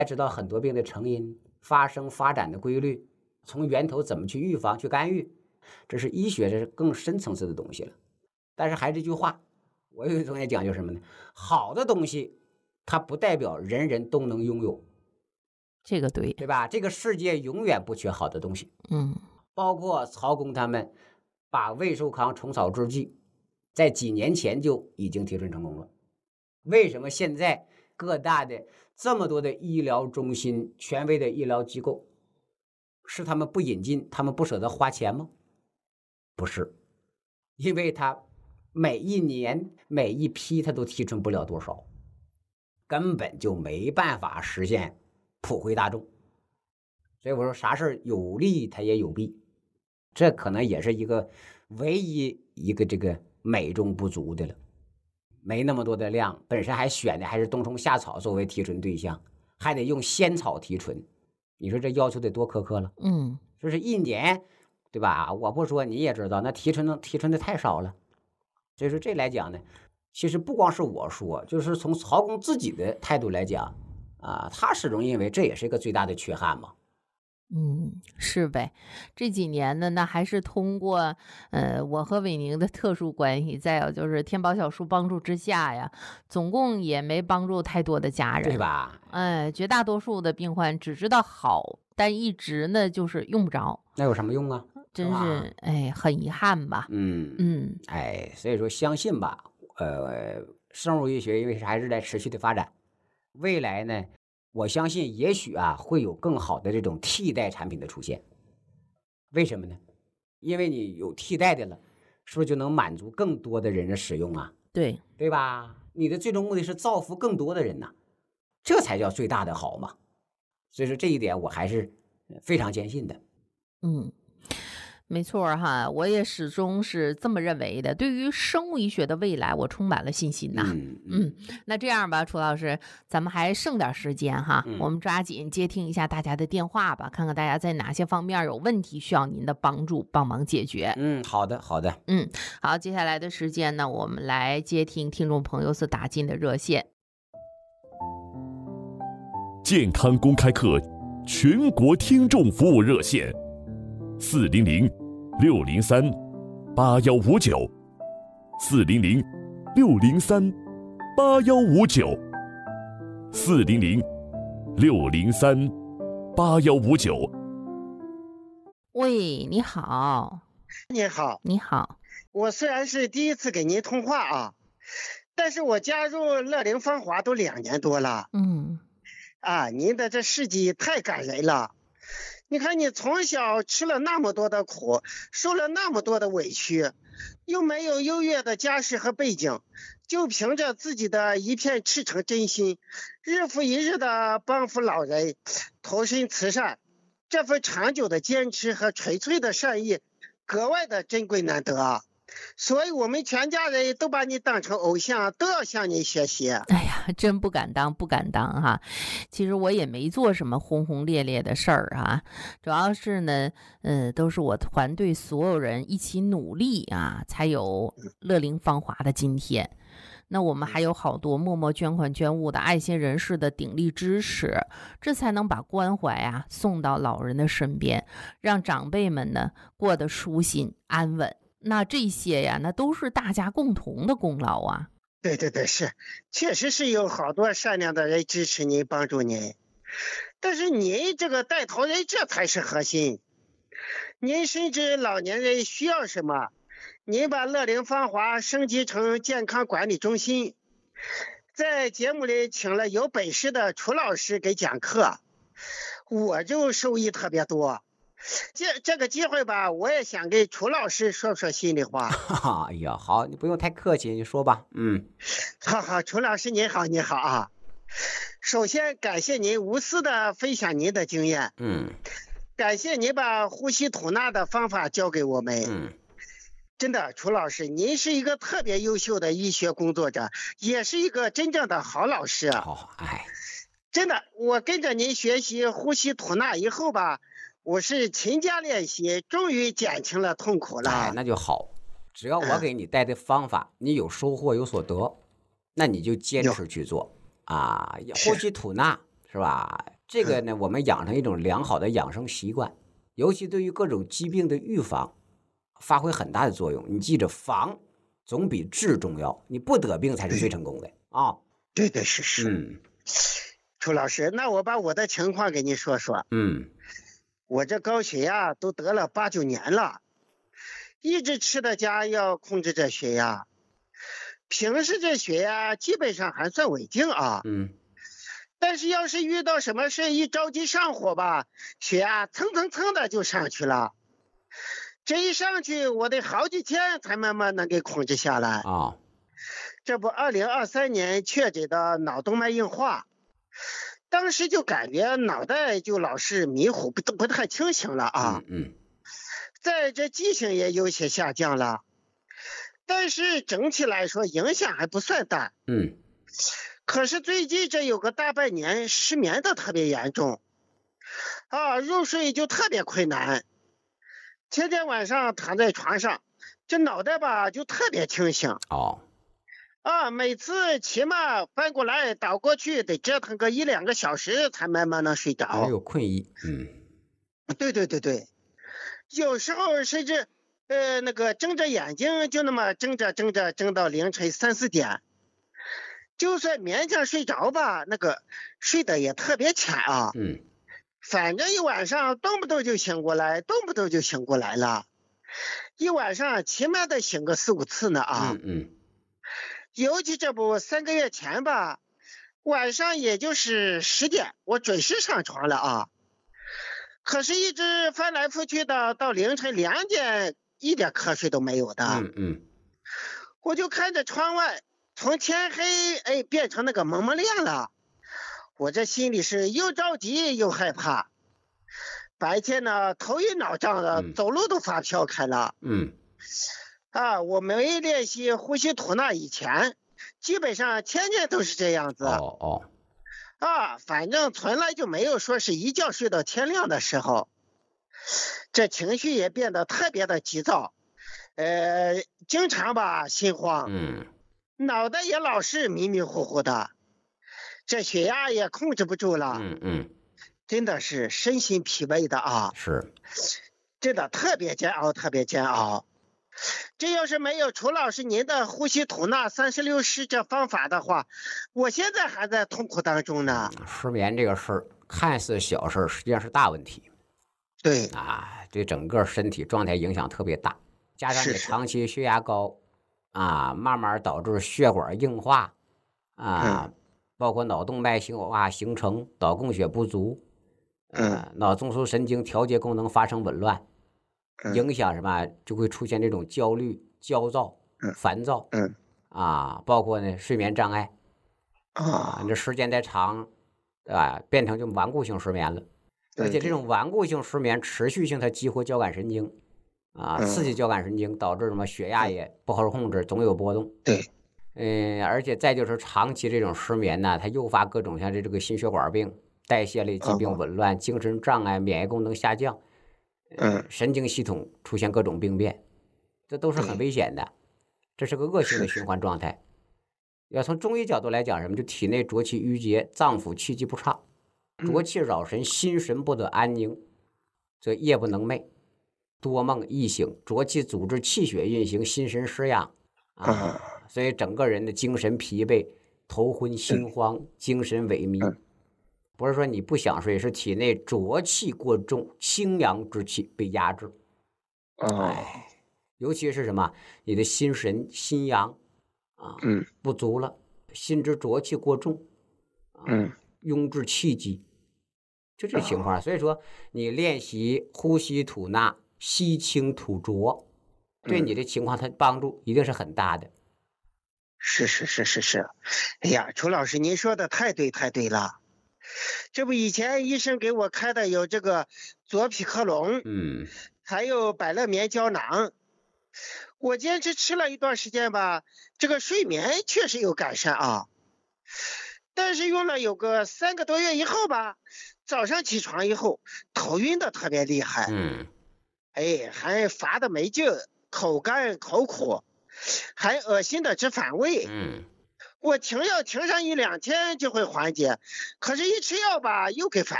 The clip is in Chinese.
知道很多病的成因、发生发展的规律，从源头怎么去预防、去干预，这是医学，这是更深层次的东西了。但是还是这句话，我有一种也讲究什么呢？好的东西，它不代表人人都能拥有， 这个对， 对吧？这个世界永远不缺好的东西。 嗯包括曹公他们把魏寿康虫草制剂在几年前就已经提纯成功了。为什么现在各大的这么多的医疗中心、权威的医疗机构，是他们不引进，他们不舍得花钱吗？不是，因为他每一年每一批他都提纯不了多少，根本就没办法实现普惠大众。所以我说啥事有利它也有弊，这可能也是一个唯一一个这个美中不足的了。没那么多的量，本身还选的还是冬虫夏草作为提纯对象，还得用仙草提纯，你说这要求得多苛刻了？说是一年，对吧？我不说你也知道，那提纯的太少了。所以说这来讲呢，其实不光是我说，就是从曹公自己的态度来讲啊，他始终认为这也是一个最大的缺憾嘛。 是呗。这几年呢，那还是通过我和伟宁的特殊关系，再有就是天宝小叔帮助之下呀，总共也没帮助太多的家人， 对吧？ 绝大多数的病患只知道好，但一直呢就是用不着， 那有什么用啊？ 真是很遗憾吧。 所以说相信吧，生物医学因为还是在持续的发展，未来呢，我相信也许啊会有更好的这种替代产品的出现。为什么呢？因为你有替代的了，是不是就能满足更多的人的使用啊？对吧？你的最终目的是造福更多的人呐，这才叫最大的好嘛。所以说这一点我还是非常坚信的。 没错哈，我也始终是这么认为的。对于生物医学的未来，我充满了信心呐。那这样吧，楚老师，咱们还剩点时间哈，我们抓紧接听一下大家的电话吧，看看大家在哪些方面有问题需要您的帮助，帮忙解决。 好的，好的。 好，接下来的时间呢，我们来接听听众朋友所打进的热线。 健康公开课全国听众服务热线400-603-8159，400-603-8159。 喂，你好。 你好， 你好。 我虽然是第一次给您通话啊，但是我加入乐龄芳华都2年多了。您的这事迹太感人了。你看你从小吃了那么多的苦，受了那么多的委屈，又没有优越的家世和背景，就凭着自己的一片赤诚真心，日复一日的帮扶老人，投身慈善，这份长久的坚持和纯粹的善意格外的珍贵难得啊。所以我们全家人都把你当成偶像，都要向你学习。 哎呀，真不敢当，不敢当哈。其实我也没做什么轰轰烈烈的事儿啊，主要是呢，都是我团队所有人一起努力啊，才有乐龄芳华的今天。那我们还有好多默默捐款捐物的爱心人士的鼎力支持，这才能把关怀啊送到老人的身边，让长辈们呢过得舒心安稳。那这些呀，那都是大家共同的功劳啊。 对，是，确实是有好多善良的人支持您帮助您，但是您这个带头人这才是核心。您深知老年人需要什么，您把乐龄芳华升级成健康管理中心，在节目里请了有本事的楚老师给讲课，我就受益特别多。这个机会吧，我也想给楚老师说说心里话。 哎呀，好，你不用太客气，你说吧。 好，楚老师您好啊。首先感谢您无私的分享您的经验。感谢您把呼吸吐纳的方法教给我们。真的，楚老师，您是一个特别优秀的医学工作者，也是一个真正的好老师。真的，我跟着您学习呼吸吐纳以后吧，我是勤加练习，终于减轻了痛苦了。 那就好，只要我给你带的方法，你有收获有所得，那你就坚持去做啊。呼吸吐纳是吧？这个呢，我们养成一种良好的养生习惯，尤其对于各种疾病的预防，发挥很大的作用。你记着，防总比治重要，你不得病才是最成功的啊。 对对是。楚老师，那我把我的情况给你说说。我这高血压都得了8、9年了，一直吃的家要控制着血压，平时这血压基本上还算稳定啊。但是要是遇到什么事一着急上火吧，血压蹭蹭蹭的就上去了。这一上去，我得好几天才慢慢能给控制下来啊。 这不，2023年确诊的脑动脉硬化，当时就感觉脑袋就老是迷糊，不太清醒了啊。在这记性也有些下降了，但是整体来说影响还不算大。可是最近这有个大半年失眠的特别严重啊，入睡就特别困难，天天晚上躺在床上，这脑袋吧就特别清醒每次起码翻过来倒过去得折腾个1、2个小时才慢慢能睡着， 还有困意。 对，有时候甚至那个睁着眼睛就那么睁到凌晨3、4点，就算勉强睡着吧，那个睡得也特别浅啊。反正一晚上动不动就醒过来了，一晚上起码得醒个4、5次呢啊。尤其这不3个月前吧，晚上也就是10点，我准时上床了啊。可是一直翻来覆去的到凌晨2点，一点瞌睡都没有的。我就看着窗外，从天黑变成那个蒙蒙亮了，我这心里是又着急又害怕。白天呢头晕脑胀的，走路都发飘开了。我没练习呼吸吐纳以前，基本上天天都是这样子。反正从来就没有说是一觉睡到天亮的时候。这情绪也变得特别的急躁，经常吧心慌，脑袋也老是迷迷糊糊的，这血压也控制不住了。真的是身心疲惫的啊。 是， 真的特别煎熬。这要是没有楚老师您的呼吸吐纳36式这方法的话，我现在还在痛苦当中呢。 失眠这个事儿看似小事儿，实际上是大问题。 对对整个身体状态影响特别大，加上你长期血压高慢慢导致血管硬化包括脑动脉硬化形成，脑供血不足，脑中枢神经调节功能发生紊乱，影响什么就会出现这种焦虑、焦躁、烦躁，包括呢睡眠障碍这时间再长，对吧？变成就顽固性失眠了。而且这种顽固性失眠持续性它激活交感神经刺激交感神经，导致什么血压也不好控制，总有波动。而且再就是长期这种失眠呢，它诱发各种像这个心血管病、代谢类疾病紊乱、精神障碍、免疫功能下降，神经系统出现各种病变，这都是很危险的，这是个恶性的循环状态。要从中医角度来讲，什么就体内浊气郁结，脏腑气机不畅，浊气扰神，心神不得安宁，这夜不能寐，多梦易醒，浊气阻滞气血运行，心神失养所以整个人的精神疲惫，头昏心慌，精神萎靡。不是说你不想睡，是体内浊气过重，清阳之气被压制。尤其是什么，你的心神心阳不足了，心之浊气过重壅滞气机，就这情况。所以说你练习呼吸吐纳，吸清吐浊，对你的情况它帮助一定是很大的。 是。哎呀，楚老师您说的太对了。这不以前医生给我开的有这个左匹克隆还有百乐眠胶囊，我坚持吃了一段时间吧，这个睡眠确实有改善但是用了有个3个多月以后吧，早上起床以后头晕的特别厉害还乏的没劲，口干口苦，还恶心的直反胃我停药停上1-2天就会缓解，可是一吃药吧又给反